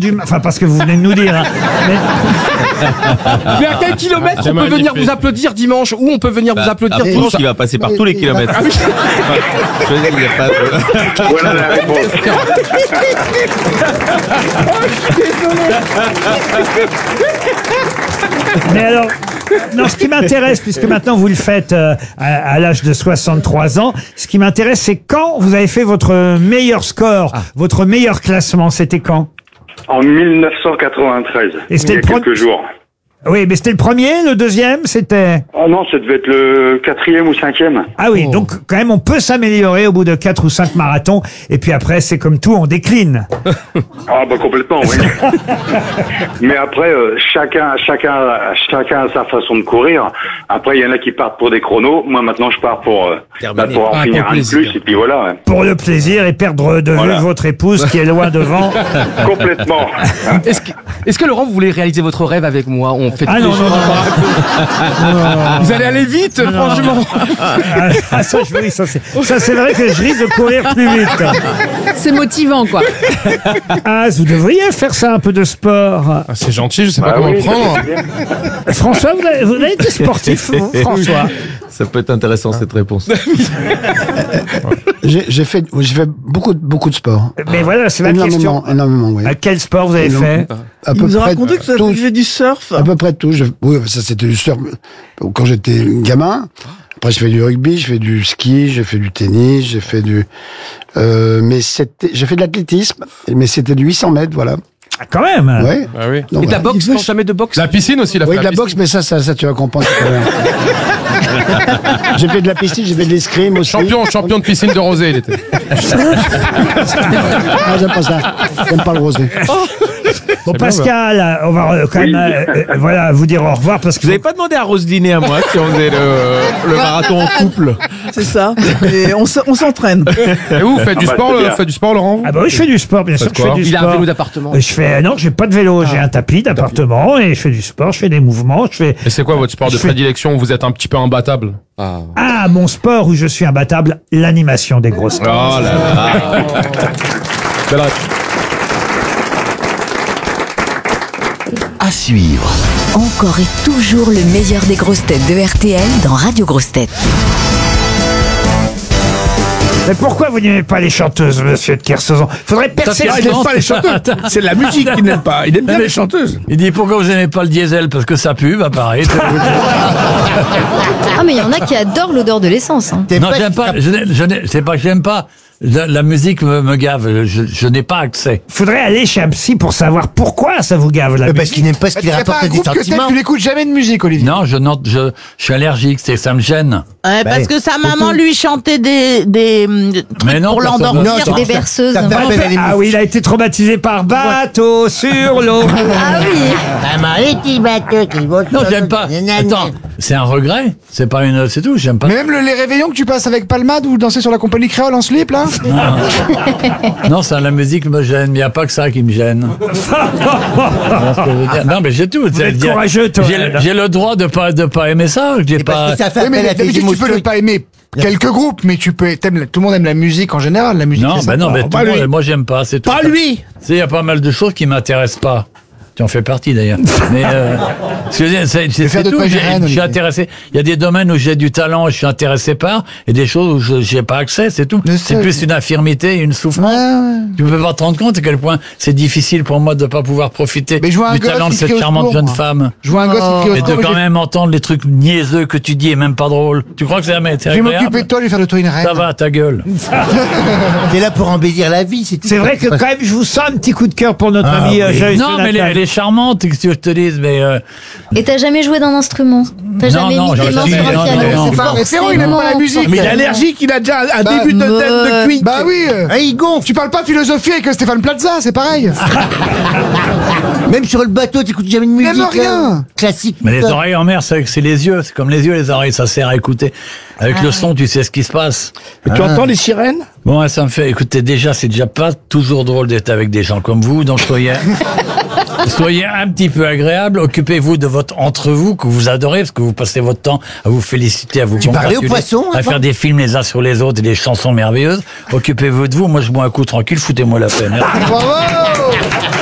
du... Enfin, parce que vous venez de nous dire. Hein. Mais à quel kilomètre on peut venir vous applaudir dimanche? Où on peut venir vous applaudir dimanche? Il va passer par tous les kilomètres. Je veux dire, il n'y a pas de... Voilà la réponse. Mais alors, non, ce qui m'intéresse, puisque maintenant vous le faites à l'âge de 63 ans, ce qui m'intéresse, c'est quand vous avez fait votre meilleur score, votre meilleur classement, c'était quand? En 1993, Et c'était il y a le quelques jours. Oui, mais c'était le premier, le deuxième, c'était... Ah non, ça devait être le 4e ou 5e. Ah oui, donc quand même, on peut s'améliorer au bout de 4 ou 5 marathons, et puis après, c'est comme tout, on décline. Ah bah complètement, oui. Mais après, chacun a sa façon de courir. Après, il y en a qui partent pour des chronos. Moi, maintenant, je pars pour en finir un de plus, et puis voilà. Ouais. Pour le plaisir et perdre de vue votre épouse qui est loin devant. Complètement. Est-ce que Laurent, vous voulez réaliser votre rêve avec moi? On fait Ah non, non, non. Vous allez aller vite, franchement. Ça, c'est vrai que je risque de courir plus vite. C'est motivant, quoi. Ah, vous devriez faire ça, un peu de sport. Ah, c'est gentil, je sais pas comment le prendre. François, vous avez été sportif, vous, François? Ça peut être intéressant, cette réponse. J'ai fait beaucoup de sport. Mais voilà, c'est la question. Énormément, oui. À quel sport vous avez fait? À peu Vous près racontez que vous avez fait du surf? À peu près tout. Oui, ça c'était du surf quand j'étais gamin. Après, je fais du rugby, je fais du ski, j'ai fait du tennis, j'ai fait du... j'ai fait de l'athlétisme, mais c'était du 800 mètres, voilà. Ah, quand même. Ouais. Ah oui. Donc, Et de la boxe, non, jamais de boxe? La piscine aussi, oui, de la boxe, mais ça, tu vas comprendre. J'ai fait de la piscine, j'ai fait de l'escrime aussi. Champion de piscine de rosé, il était. Ah, j'aime pas ça. J'aime pas le rosé. Bon, Pascal, on va quand même voilà, vous dire au revoir parce que Vous n'avez pas demandé à Roselyne et à moi si on faisait le marathon en couple. C'est ça. Et on s'entraîne. Et vous faites du sport, faites du sport, Laurent? Ah bah oui, je fais du sport, bien sûr. Je fais du Il a un sport. vélo d'appartement. Non, j'ai pas de vélo, j'ai un tapis d'appartement et je fais du sport, je fais des mouvements, Et c'est quoi votre sport de prédilection où vous êtes un petit peu imbattable? Ah, mon sport où je suis imbattable, l'animation des grosses têtes. Oh là là. Belle réponse. À suivre. Encore et toujours le meilleur des grosses têtes de RTL dans Radio Grosses Têtes. Mais pourquoi vous n'aimez pas les chanteuses, monsieur de Kersauzon? Faudrait percer. Il n'aime pas les chanteuses. C'est la musique qu'il n'aime pas. Il aime bien les chanteuses. Il dit pourquoi vous n'aimez pas le diesel? Parce que ça pue, bah pareil. Ah, mais il y en a qui adorent l'odeur de l'essence. Hein. Non, j'aime pas. C'est pas que j'aime pas. La musique me gave. Je n'ai pas accès. Faudrait aller chez un psy pour savoir pourquoi ça vous gave la musique. Parce qu'il n'aime pas ce qu'il rapporte des sentiments. Tu n'écoutes jamais de musique, Olivier. Non, je suis allergique. Ça me gêne. Parce que sa maman lui chantait des trucs pour l'endormir, des berceuses. Ah oui, il a été traumatisé par bateau sur l'eau. Ah oui. Maman, les petits bateaux qui vont... Non, j'aime pas. Attends, c'est un regret. C'est pas une... C'est tout, j'aime pas. Mais même les réveillons que tu passes avec Palmade ou danser sur la compagnie créole en slip, là? Non, ça, la musique me gêne. Il n'y a pas que ça qui me gêne. Non, mais j'ai tout. Vous êtes courageux, toi. J'ai le droit de pas aimer ça. J'ai pas... Mais d'habitude, tu peux ne pas aimer quelques groupes, mais tout le monde aime la musique en général. La musique, non, mais tout le monde, moi, j'aime pas. C'est tout. Pas lui. Il y a pas mal de choses qui m'intéressent pas. Tu en fais partie d'ailleurs. Mais c'est tout. Je suis intéressé. Il y a des domaines où j'ai du talent et je suis intéressé par, et des choses où j'ai pas accès. C'est tout. C'est plus une infirmité, une souffrance. Tu peux pas te rendre compte à quel point c'est difficile pour moi de pas pouvoir profiter du talent de cette charmante jeune femme. Je vois un gosse et de quand même entendre les trucs niaiseux que tu dis et même pas drôle. Tu crois que c'est agréable? Je vais m'occuper de toi, je vais faire de toi une reine. Ça va, ta gueule. T'es là pour embellir la vie, c'est tout. C'est vrai que quand même, je vous sens un petit coup de cœur pour notre ami Joyce. Non, mais elle est charmante, que tu te dises, mais... Et t'as jamais joué d'un instrument? T'as jamais mis tes mains sur un piano? Mais Ferrand, il n'aime pas la musique. Mais il est allergique, il a déjà un début de cuit. Bah oui. Il gonfle. Tu parles pas philosophie avec Stéphane Plaza, c'est pareil. Même sur le bateau, t'écoutes jamais de musique. Même rien. Classique. Mais les oreilles en mer, c'est les yeux. C'est comme les yeux, les oreilles, ça sert à écouter. Avec le son, tu sais ce qui se passe. Et tu entends les sirènes? Bon, ça me fait... Écoutez, c'est déjà pas toujours drôle d'être avec des gens comme vous, donc soyez un petit peu agréable, occupez-vous de votre entre-vous que vous adorez, parce que vous passez votre temps à vous féliciter, à vous congratuler, à faire des films les uns sur les autres et des chansons merveilleuses. Occupez-vous de vous, moi je bois un coup tranquille, foutez-moi la peine. Bravo.